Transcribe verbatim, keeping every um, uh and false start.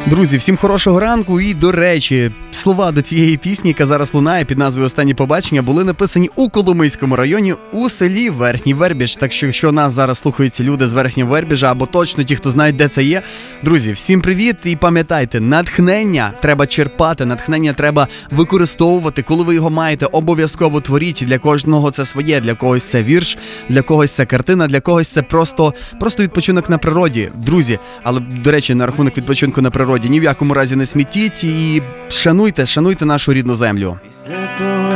Друзі, всім хорошого ранку і, до речі, слова до цієї пісні, яка зараз лунає під назвою «Останні побачення», були написані у Коломийському районі у селі Верхній Вербіж. Так що, якщо нас зараз слухають люди з Верхнього Вербіжа, або точно ті, хто знають, де це є, друзі, всім привіт і пам'ятайте, натхнення треба черпати, натхнення треба використовувати. Коли ви його маєте, обов'язково творіть. Для кожного це своє, для когось це вірш, для когось це картина, для когось це просто, просто відпочинок на природі. Друзі, але, до речі, на рахунок відпочинку на природі, ні в якому разі не смітіть і шануйте, шануйте нашу рідну землю.